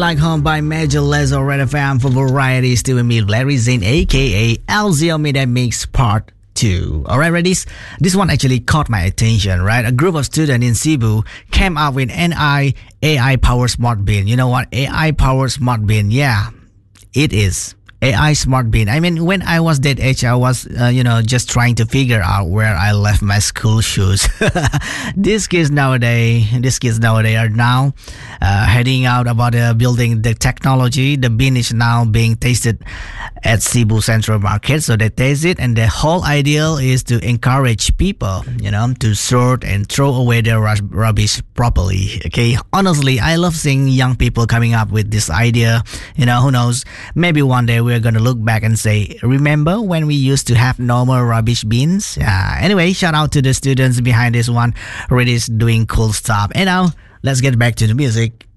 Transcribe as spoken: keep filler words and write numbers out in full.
Like Home by Major Lazer Red F M for Variety. Still with me, Larry Zane, aka L Z O Media Mix Part two. Alright, ready? This one actually caught my attention, right? A group of students in Cebu came up with N I A I Power Smart Bin. You know what? A I Power Smart Bin. Yeah, it is. A I Smart Bin. I mean, when I was that age, I was, uh, you know, just trying to figure out where I left my school shoes. These kids nowadays, these kids nowadays are now uh, heading out about uh, building the technology. The bin is now being tasted at Cebu Central Market, so they taste it, and the whole ideal is to encourage people, you know, to sort and throw away their rub- rubbish properly. Okay, honestly, I love seeing young people coming up with this idea. You know, who knows? Maybe one day we we're going to look back and say, remember when we used to have normal rubbish bins? Uh, anyway, shout out to the students behind this one. Really doing cool stuff. And now, let's get back to the music.